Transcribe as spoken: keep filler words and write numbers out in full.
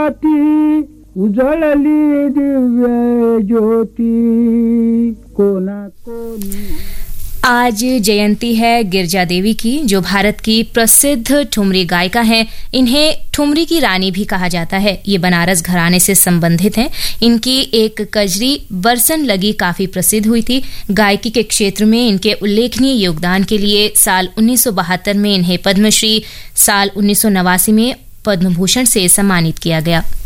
राती उजळली दिव्य ज्योती कोना कोणी। आज जयंती है गिरजा देवी की, जो भारत की प्रसिद्ध ठुमरी गायिका हैं। इन्हें ठुमरी की रानी भी कहा जाता है। ये बनारस घराने से संबंधित हैं। इनकी एक कजरी बरसन लगी काफी प्रसिद्ध हुई थी। गायकी के क्षेत्र में इनके उल्लेखनीय योगदान के लिए साल उन्नीस सौ बहत्तर में इन्हें पद्मश्री, साल उन्नीस सौ नवासी में पद्म भूषण से सम्मानित किया गया।